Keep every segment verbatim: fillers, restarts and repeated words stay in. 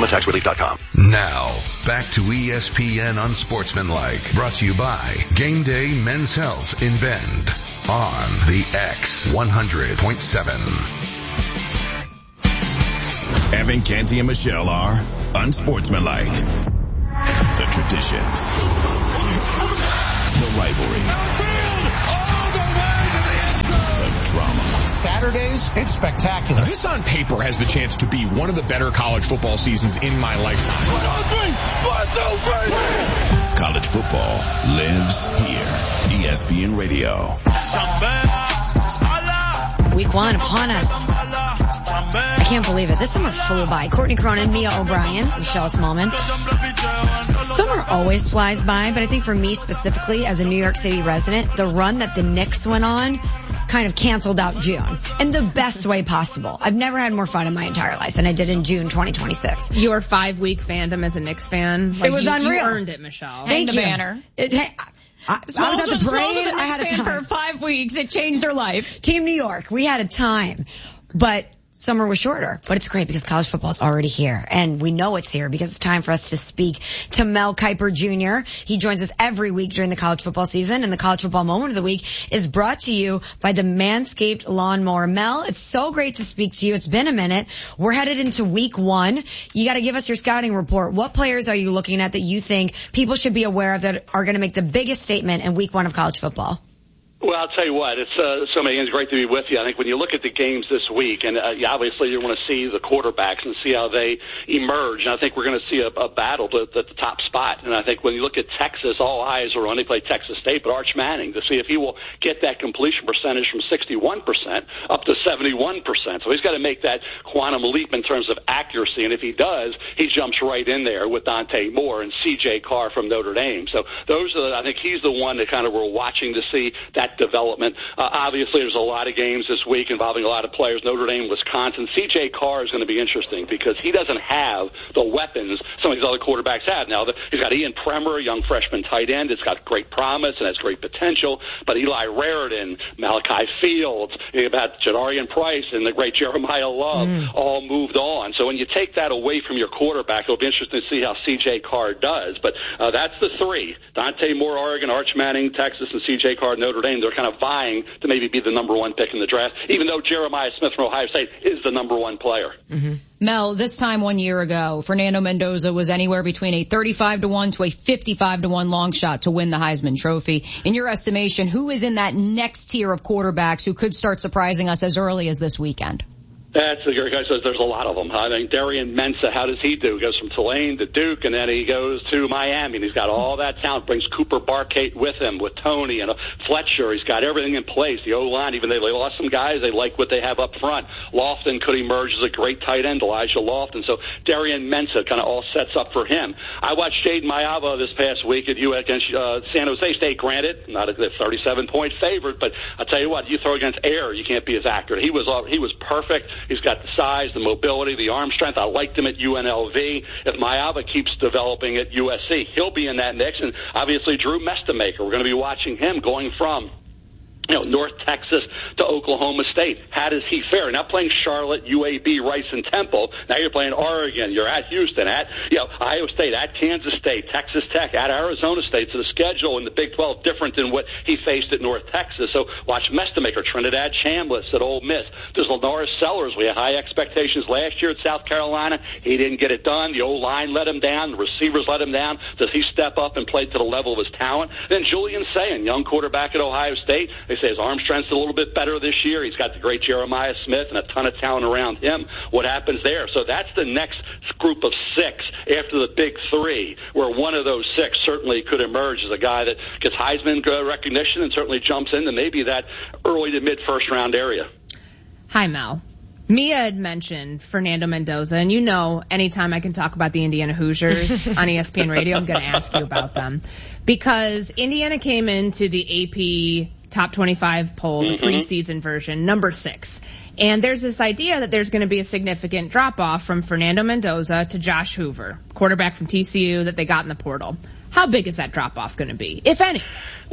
Alabama Tax Relief dot com. Now, back to E S P N Unsportsmanlike, brought to you by Game Day Men's Health in Bend on the X one hundred point seven. Evan, Canty, and Michelle are unsportsmanlike. The traditions, the rivalries, all the way to the end zone. the drama. Saturdays, it's spectacular. This on paper has the chance to be one of the better college football seasons in my lifetime. One, two, three. One, two, three. College football lives here. E S P N Radio. Week one upon us. I can't believe it. This summer flew by. Courtney Cronin, Mia O'Brien, Michelle Smallman. Summer always flies by, but I think for me specifically as a New York City resident, the run that the Knicks went on kind of canceled out June in the best way possible. I've never had more fun in my entire life than I did in June twenty twenty-six. Your five-week fandom as a Knicks fan. Like it was you, unreal. You earned it, Michelle. Thank Hang you. the banner. It, hey, I, I was at the parade. I had a time. For five weeks, it changed her life. Team New York, we had a time. But summer was shorter, but it's great because college football is already here, and we know it's here because it's time for us to speak to Mel Kiper Junior He joins us every week during the college football season, and the college football moment of the week is brought to you by the Manscaped Lawnmower. Mel, it's so great to speak to you. It's been a minute. We're headed into week one. You got to give us your scouting report. What players are you looking at that you think people should be aware of that are going to make the biggest statement in week one of college football? Well, I'll tell you what, it's uh, so many, it's great to be with you. I think when you look at the games this week, and uh, obviously you want to see the quarterbacks and see how they emerge, and I think we're going to see a, a battle at the top spot. And I think when you look at Texas, all eyes are on, they play Texas State, but Arch Manning, to see if he will get that completion percentage from sixty-one percent up to seventy-one percent. So he's got to make that quantum leap in terms of accuracy, and if he does, he jumps right in there with Dante Moore and C J Carr from Notre Dame. So those are, the, I think he's the one that kind of we're watching to see that development. Uh, obviously, there's a lot of games this week involving a lot of players. Notre Dame, Wisconsin. C J Carr is going to be interesting because he doesn't have the weapons some of these other quarterbacks have. Now, the, he's got Ian Premer, a young freshman tight end. It's got great promise and has great potential. But Eli Raritan, Malachi Fields, about Jadarian Price, and the great Jeremiah Love mm. all moved on. So when you take that away from your quarterback, it'll be interesting to see how C J Carr does. But uh, that's the three. Dante Moore, Oregon, Arch Manning, Texas, and C J Carr, Notre Dame. They're kind of vying to maybe be the number one pick in the draft, even though Jeremiah Smith from Ohio State is the number one player. Mm-hmm. Mel, this time one year ago, Fernando Mendoza was anywhere between a thirty-five to one to a fifty-five to one long shot to win the Heisman Trophy. In your estimation, who is in that next tier of quarterbacks who could start surprising us as early as this weekend? That's the guy says there's a lot of them. I mean, Darian Mensah, how does he do? He goes from Tulane to Duke, and then he goes to Miami, and he's got all that talent. Brings Cooper Barkate with him, with Tony and Fletcher. He's got everything in place. The O-line, even though they lost some guys, they like what they have up front. Lofton could emerge as a great tight end, Elijah Lofton. So Darian Mensah kind of all sets up for him. I watched Jaden Mayava this past week at U against uh, San Jose State. Granted, not a thirty-seven point favorite, but I'll tell you what, you throw against air, you can't be as accurate. He was uh, he was perfect. He's got the size, the mobility, the arm strength. I liked him at U N L V. If Mayava keeps developing at U S C, he'll be in that mix. And obviously Drew Mestamaker, we're going to be watching him going from you know, North Texas to Oklahoma State. How does he fare? Now playing Charlotte, U A B, Rice, and Temple. Now you're playing Oregon. You're at Houston, at you know Iowa State, at Kansas State, Texas Tech, at Arizona State. So the schedule in the Big twelve different than what he faced at North Texas. So watch Mestamaker, Trinidad Chambliss at Ole Miss. There's Lenoris Sellers. We had high expectations last year at South Carolina. He didn't get it done. The O-line let him down. The receivers let him down. Does he step up and play to the level of his talent? Then Julian Sayin, young quarterback at Ohio State. They say his arm strength's a little bit better this year. He's got the great Jeremiah Smith and a ton of talent around him. What happens there? So that's the next group of six after the big three, where one of those six certainly could emerge as a guy that gets Heisman recognition and certainly jumps into maybe that early to mid-first round area. Hi, Mel. Mia had mentioned Fernando Mendoza, and you know anytime I can talk about the Indiana Hoosiers on E S P N Radio, I'm going to ask you about them. Because Indiana came into the A P Top twenty-five poll, the preseason version, number six. And there's this idea that there's going to be a significant drop-off from Fernando Mendoza to Josh Hoover, quarterback from T C U that they got in the portal. How big is that drop-off going to be, if any? Well,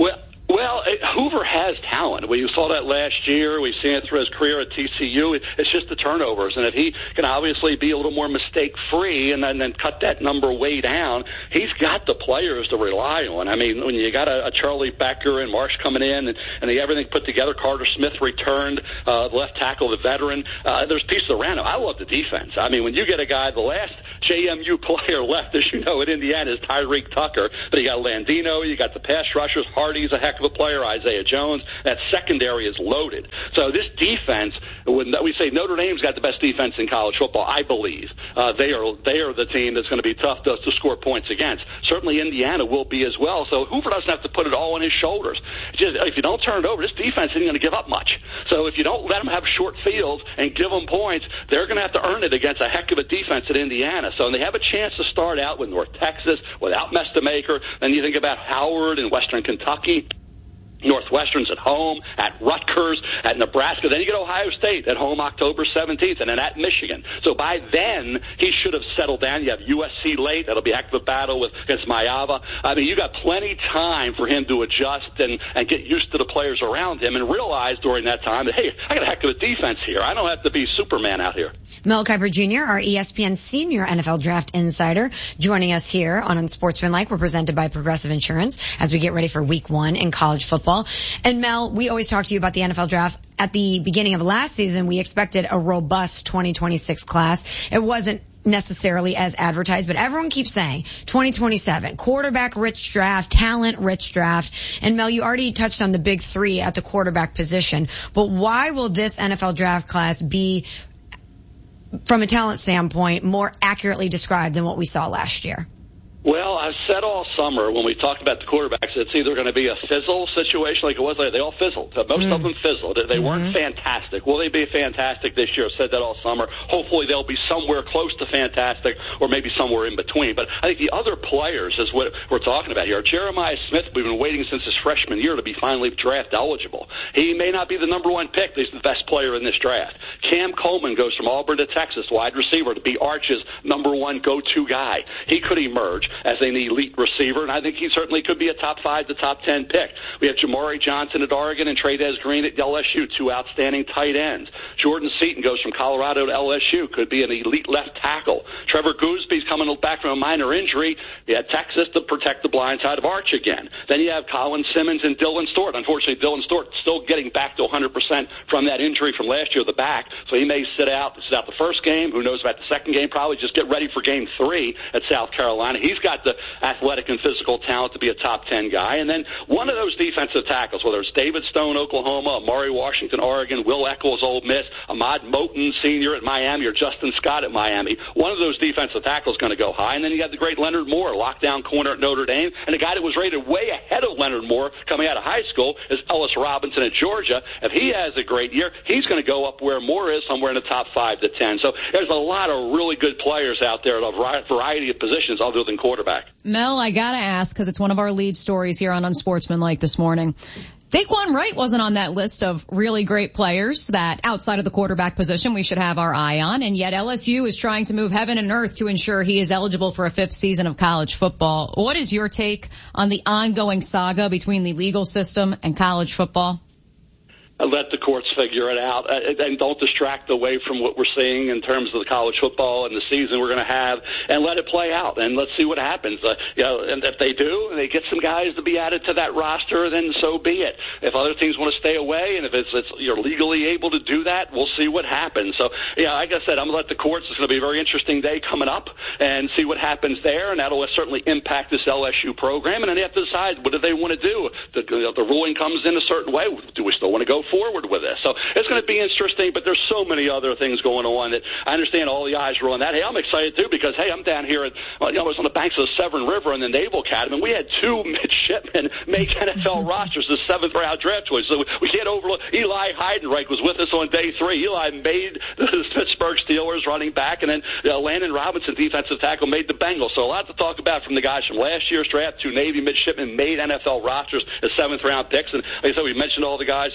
Well, it, Hoover has talent. We saw that last year. We've seen it through his career at T C U. It, it's just the turnovers. And if he can obviously be a little more mistake-free and then, then cut that number way down, he's got the players to rely on. I mean, when you got a, a Charlie Becker and Marsh coming in and, and they everything put together, Carter Smith returned, uh, the left tackle, the veteran, uh, there's pieces around him. I love the defense. I mean, when you get a guy, the last J M U player left, as you know, at Indiana is Tyreek Tucker. But you got Landino, you got the pass rushers. Hardy's a heck of a player. Isaiah Jones. That secondary is loaded. So this defense, when we say Notre Dame's got the best defense in college football, I believe uh, they are they are the team that's going to be tough to, to score points against. Certainly Indiana will be as well. So Hoover doesn't have to put it all on his shoulders. Just, if you don't turn it over, this defense isn't going to give up much. So if you don't let them have short fields and give them points, they're going to have to earn it against a heck of a defense at Indiana. So they have a chance to start out with North Texas without Mestamaker. Then you think about Howard and Western Kentucky. Northwestern's at home, at Rutgers, at Nebraska. Then you get Ohio State at home October seventeenth, and then at Michigan. So by then, he should have settled down. You have U S C late. That'll be a heck of a battle with, against Mayava. I mean, you got plenty time for him to adjust and, and get used to the players around him and realize during that time that, hey, I got a heck of a defense here. I don't have to be Superman out here. Mel Kiper Junior, our E S P N senior N F L draft insider, joining us here on Unsportsmanlike. We're presented by Progressive Insurance as we get ready for week one in college football. And Mel, we always talk to you about the N F L draft. At the beginning of last season, we expected a robust twenty twenty-six class. It wasn't necessarily as advertised, but everyone keeps saying twenty twenty-seven, quarterback rich draft, talent rich draft. And Mel, you already touched on the big three at the quarterback position, but why will this N F L draft class be, from a talent standpoint, more accurately described than what we saw last year? Well, I've said all summer when we talked about the quarterbacks, it's either going to be a fizzle situation like it was. Like they all fizzled. Most mm. of them fizzled. They mm-hmm. weren't fantastic. Will they be fantastic this year? I've said that all summer. Hopefully they'll be somewhere close to fantastic or maybe somewhere in between. But I think the other players is what we're talking about here. Jeremiah Smith, we've been waiting since his freshman year to be finally draft eligible. He may not be the number one pick, but he's the best player in this draft. Cam Coleman goes from Auburn to Texas, wide receiver, to be Arch's number one go-to guy. He could emerge as an elite receiver, and I think he certainly could be a top five to top ten pick. We have Jamari Johnson at Oregon and Trey'Dez Green at L S U, two outstanding tight ends. Jordan Seaton goes from Colorado to L S U, could be an elite left tackle. Trevor Goosby's coming back from a minor injury. You had Texas to protect the blind side of Arch again. Then you have Colin Simmons and Dylan Stewart. Unfortunately, Dylan Stewart still getting back to one hundred percent from that injury from last year, the back, so he may sit out, sit out the first game. Who knows about the second game? Probably just get ready for game three at South Carolina. He's got the athletic and physical talent to be a top ten guy. And then one of those defensive tackles, whether it's David Stone, Oklahoma, Amari Washington, Oregon, Will Eccles, Ole Miss, Ahmad Moten, Senior at Miami, or Justin Scott at Miami, one of those defensive tackles is going to go high. And then you have the great Leonard Moore, lockdown corner at Notre Dame, and a guy that was rated way ahead of Leonard Moore coming out of high school is Ellis Robinson at Georgia. If he has a great year, he's going to go up where Moore is, somewhere in the top five to ten. So there's a lot of really good players out there at a variety of positions other than quarterback. Mel, I gotta ask, because it's one of our lead stories here on Unsportsmanlike this morning. Daquan Wright wasn't on that list of really great players that outside of the quarterback position we should have our eye on, and yet L S U is trying to move heaven and earth to ensure he is eligible for a fifth season of college football. What is your take on the ongoing saga between the legal system and college football? Let the courts figure it out, and don't distract away from what we're seeing in terms of the college football and the season we're going to have, and let it play out, and let's see what happens. Uh, you know, and if they do, and they get some guys to be added to that roster, then so be it. If other teams want to stay away, and if it's, it's you're legally able to do that, we'll see what happens. So, yeah, like I said, I'm going to let the courts. It's going to be a very interesting day coming up, and see what happens there, and that'll certainly impact this L S U program. And then they have to decide what do they want to do. The, you know, the ruling comes in a certain way. Do we still want to go forward with this? So it's going to be interesting, but there's so many other things going on that I understand all the eyes are on that. Hey, I'm excited too because, hey, I'm down here at, you know, I was on the banks of the Severn River in the Naval Academy, and we had two midshipmen make N F L rosters, the seventh round draft choice. So we can't overlook. Eli Heidenreich was with us on day three. Eli made the Pittsburgh Steelers running back, and then uh, Landon Robinson, defensive tackle, made the Bengals. So a lot to talk about from the guys from last year's draft. Two Navy midshipmen made N F L rosters as seventh round picks, and like I said, we mentioned all the guys that are going to be playing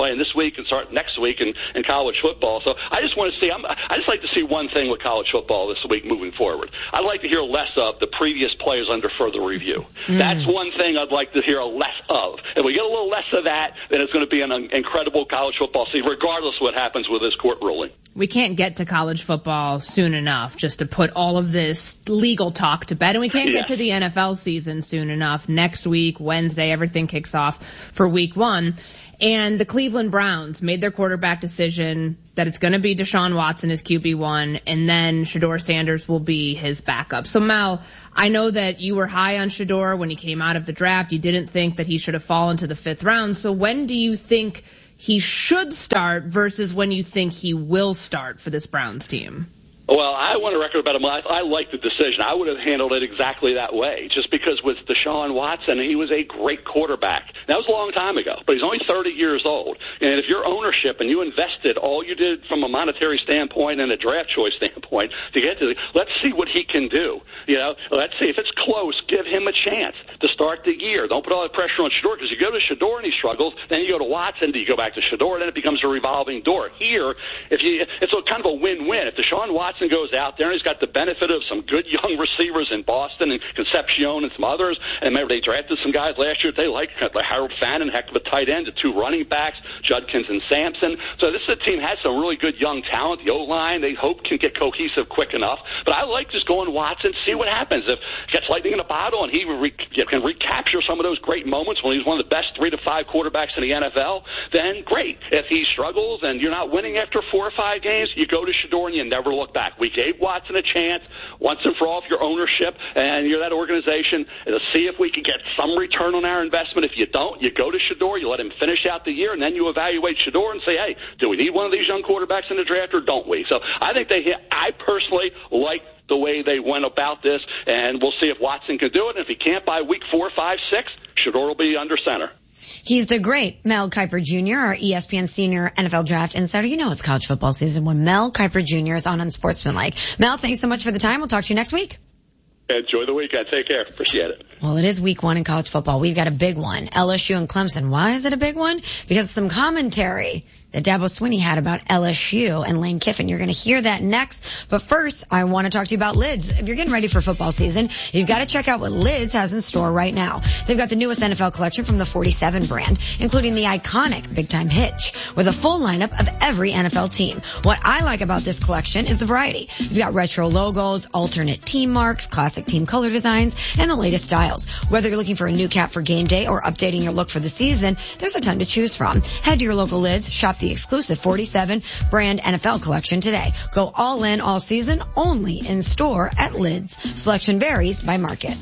playing this week and start next week in, in college football. So I just want to see, I'm, I just like to see one thing with college football this week moving forward. I'd like to hear less of the previous players under further review. Mm. That's one thing I'd like to hear less of. If we get a little less of that, then it's going to be an incredible college football season, regardless of what happens with this court ruling. We can't get to college football soon enough just to put all of this legal talk to bed. And we can't yeah. get to the N F L season soon enough. Next week, Wednesday, everything kicks off for week one. And the Cleveland Browns made their quarterback decision that it's going to be Deshaun Watson as Q B one, and then Shedeur Sanders will be his backup. So, Mel, I know that you were high on Shedeur when he came out of the draft. You didn't think that he should have fallen to the fifth round. So when do you think he should start versus when you think he will start for this Browns team? Well, I want to record about him. I, I like the decision. I would have handled it exactly that way, just because with Deshaun Watson, he was a great quarterback. That was a long time ago, but he's only thirty years old. And if your ownership and you invested all you did from a monetary standpoint and a draft choice standpoint to get to the, let's see what he can do. You know, let's see if it's close. Give him a chance to start the year. Don't put all the pressure on Shedeur, because you go to Shedeur and he struggles, then you go to Watson, then you go back to Shedeur, then it becomes a revolving door. Here, if you, it's a kind of a win-win. If Deshaun Watson goes out there and he's got the benefit of some good young receivers in Boston and Concepcion and some others, and remember they drafted some guys last year they liked, like Harold Fannin, heck of a tight end, the two running backs, Judkins and Sampson. So this is a team has some really good young talent. The O-line they hope can get cohesive quick enough. But I like just going Watson, see what happens. If he gets lightning in a bottle and he re- can recapture some of those great moments when he's one of the best three to five quarterbacks in the N F L, then great. If he struggles and you're not winning after four or five games, you go to Shedeur and you never look back. We gave Watson a chance once and for all if you're ownership and you're that organization to see if we can get some return on our investment. If you don't, you go to Shedeur, you let him finish out the year, and then you evaluate Shedeur and say, hey, do we need one of these young quarterbacks in the draft or don't we? So I think they hit, I personally like the way they went about this, and we'll see if Watson can do it. And if he can't by week four, five, six, Shedeur will be under center. He's the great Mel Kiper Junior, our E S P N senior N F L draft insider. You know it's college football season when Mel Kiper Junior is on Unsportsmanlike. Mel, thanks so much for the time. We'll talk to you next week. Enjoy the weekend. Take care. Appreciate it. Well, it is week one in college football. We've got a big one. L S U and Clemson. Why is it a big one? Because of some commentary that Dabo Swinney had about L S U and Lane Kiffin. You're going to hear that next. But first, I want to talk to you about Lids. If you're getting ready for football season, you've got to check out what Lids has in store right now. They've got the newest N F L collection from the forty-seven brand, including the iconic Big Time Hitch, with a full lineup of every N F L team. What I like about this collection is the variety. You've got retro logos, alternate team marks, classic team color designs, and the latest styles. Whether you're looking for a new cap for game day or updating your look for the season, there's a ton to choose from. Head to your local Lids, shop the exclusive forty-seven brand N F L collection today. Go all in all season, only in store at Lids. Selection varies by market.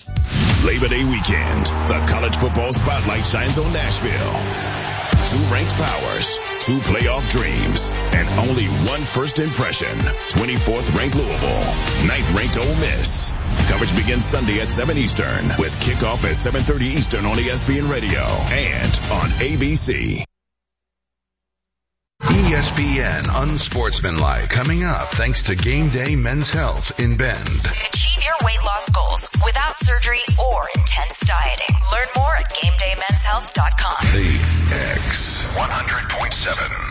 Labor Day weekend, the college football spotlight shines on Nashville. Two ranked powers, two playoff dreams, and only one first impression. twenty-fourth ranked Louisville, ninth ranked Ole Miss. Coverage begins Sunday at seven Eastern with kickoff at seven thirty Eastern on E S P N Radio and on A B C. E S P N Unsportsmanlike coming up thanks to Game Day Men's Health in Bend. Achieve your weight loss goals without surgery or intense dieting. Learn more at game day men's health dot com. The X one hundred point seven.